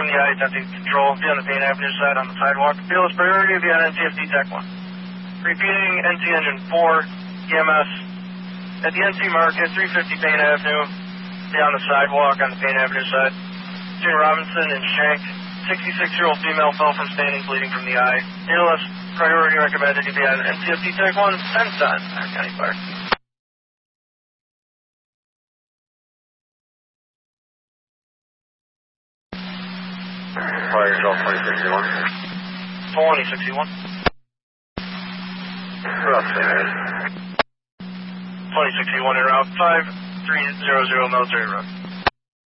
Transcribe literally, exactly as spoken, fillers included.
from the I attempting control. Be on the Payne Avenue side on the sidewalk. Fearless priority, be on N T F D Tech one. Repeating, N T Engine four, E M S. At the N T Market, three fifty Payne Avenue. Be on the sidewalk on the Payne Avenue side. Between Robinson and Shank, sixty-six-year-old female fell from standing, bleeding from the eye. Fearless priority recommended you be on N T F D Tech one, ten ten, County Fire. Fire yourself, twenty sixty-one. twenty sixty-one. Route six. twenty sixty-one in Route five three zero zero Military Road.